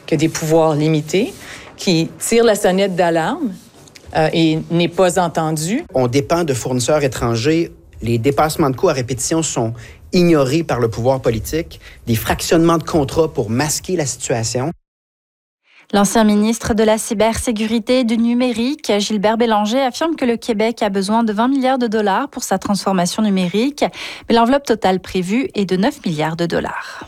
qui a des pouvoirs limités, qui tire la sonnette d'alarme et n'est pas entendu. On dépend de fournisseurs étrangers. Les dépassements de coûts à répétition sont ignorés par le pouvoir politique. Des fractionnements de contrats pour masquer la situation. L'ancien ministre de la cybersécurité et du numérique, Gilbert Bélanger, affirme que le Québec a besoin de 20 milliards de dollars pour sa transformation numérique, mais l'enveloppe totale prévue est de 9 milliards de dollars.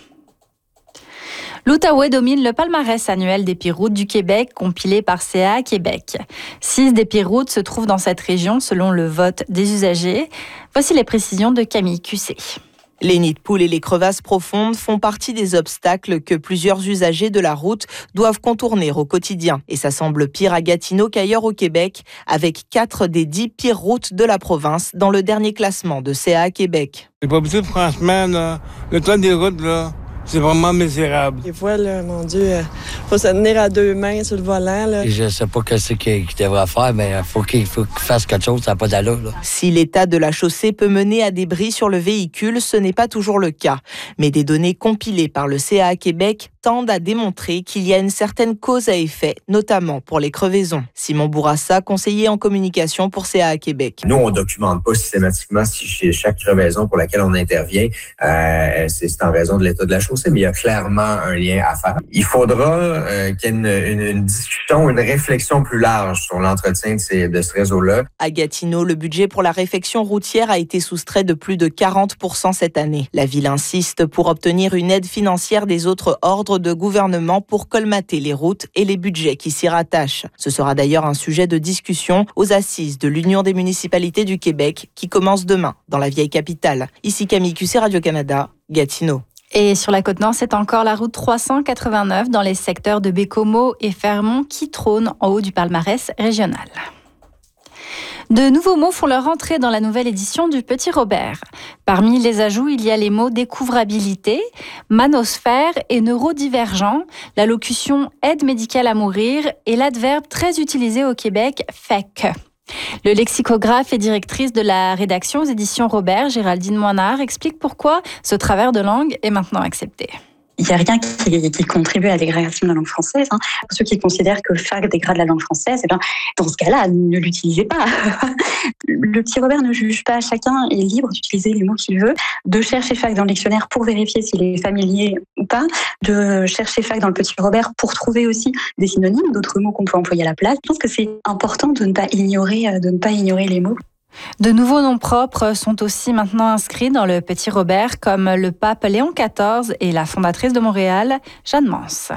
L'Outaouais domine le palmarès annuel des pires routes du Québec, compilé par CA Québec. 6 des pires routes se trouvent dans cette région, selon le vote des usagers. Voici les précisions de Camille Cussé. Les nids de poules et les crevasses profondes font partie des obstacles que plusieurs usagers de la route doivent contourner au quotidien. Et ça semble pire à Gatineau qu'ailleurs au Québec, avec 4 des 10 pires routes de la province dans le dernier classement de CA Québec. C'est pas possible, franchement, là. Le temps des routes, là. C'est vraiment misérable. Des fois, là, mon Dieu, faut se tenir à 2 mains sur le volant. Là. Je sais pas ce qu'il devrait faire, mais faut qu'il fasse quelque chose, ça n'a pas d'allure. Là. Si l'état de la chaussée peut mener à des bris sur le véhicule, ce n'est pas toujours le cas. Mais des données compilées par le CA Québec tendent à démontrer qu'il y a une certaine cause à effet, notamment pour les crevaisons. Simon Bourassa, conseiller en communication pour CA Québec. Nous, on ne documente pas systématiquement si chez chaque crevaison pour laquelle on intervient, c'est en raison de l'état de la chaussée, mais il y a clairement un lien à faire. Il faudra qu'il y ait une discussion, une réflexion plus large sur l'entretien de ce réseau-là. À Gatineau, le budget pour la réfection routière a été soustrait de plus de 40% cette année. La ville insiste pour obtenir une aide financière des autres ordres de gouvernement pour colmater les routes et les budgets qui s'y rattachent. Ce sera d'ailleurs un sujet de discussion aux assises de l'Union des municipalités du Québec qui commence demain dans la vieille capitale. Ici Camille Cussé, Radio-Canada, Gatineau. Et sur la Côte-Nord, c'est encore la route 389 dans les secteurs de Bécomo et Fermont qui trône en haut du palmarès régional. De nouveaux mots font leur entrée dans la nouvelle édition du Petit Robert. Parmi les ajouts, il y a les mots découvrabilité, manosphère et neurodivergent, la locution aide médicale à mourir et l'adverbe très utilisé au Québec, fait que. Le lexicographe et directrice de la rédaction aux éditions Robert, Géraldine Moinard, explique pourquoi ce travers de langue est maintenant accepté. Il n'y a rien qui contribue à la dégradation de la langue française. Pour ceux qui considèrent que FAC dégrade la langue française, dans ce cas-là, ne l'utilisez pas. Le Petit Robert ne juge pas. Chacun est libre d'utiliser les mots qu'il veut, de chercher FAC dans le dictionnaire pour vérifier s'il est familier ou pas, de chercher FAC dans le Petit Robert pour trouver aussi des synonymes, d'autres mots qu'on peut employer à la place. Je pense que c'est important de ne pas ignorer les mots. De nouveaux noms propres sont aussi maintenant inscrits dans le Petit Robert, comme le pape Léon XIV et la fondatrice de Montréal, Jeanne Mance.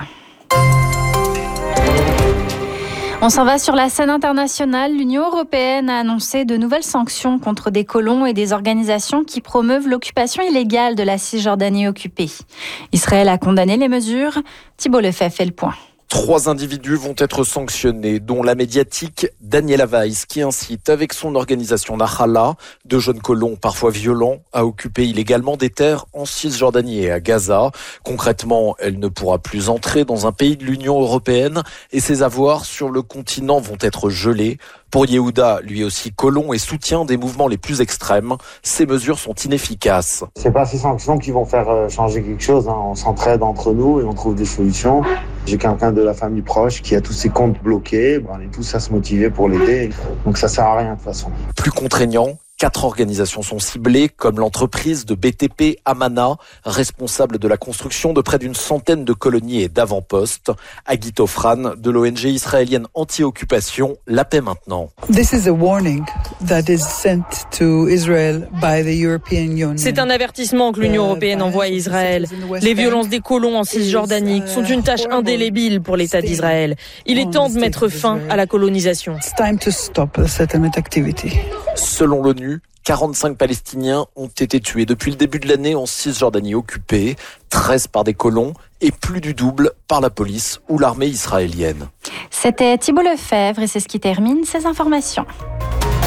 On s'en va sur la scène internationale. L'Union européenne a annoncé de nouvelles sanctions contre des colons et des organisations qui promeuvent l'occupation illégale de la Cisjordanie occupée. Israël a condamné les mesures. Thibault Lefebvre fait le point. 3 individus vont être sanctionnés, dont la médiatique Daniela Weiss, qui incite avec son organisation Nahala, de jeunes colons parfois violents, à occuper illégalement des terres en Cisjordanie et à Gaza. Concrètement, elle ne pourra plus entrer dans un pays de l'Union européenne et ses avoirs sur le continent vont être gelés. Pour Yehuda, lui aussi colon et soutien des mouvements les plus extrêmes, ces mesures sont inefficaces. C'est pas ces sanctions qui vont faire changer quelque chose. On s'entraide entre nous et on trouve des solutions. J'ai quelqu'un de la famille proche qui a tous ses comptes bloqués. On est tous à se motiver pour l'aider. Donc ça sert à rien de toute façon. Plus contraignant, 4 organisations sont ciblées, comme l'entreprise de BTP Amana, responsable de la construction de près d'une centaine de colonies et d'avant-postes. Agit Ofran, de l'ONG israélienne anti-occupation, La Paix Maintenant. C'est un avertissement que l'Union européenne envoie à Israël. Les violences des colons en Cisjordanie sont une tâche indélébile pour l'État d'Israël. Il est temps de mettre fin à la colonisation. Selon l'ONU, 45 Palestiniens ont été tués depuis le début de l'année en Cisjordanie occupée, 13 par des colons et plus du double par la police ou l'armée israélienne. C'était Thibault Lefebvre et c'est ce qui termine ces informations.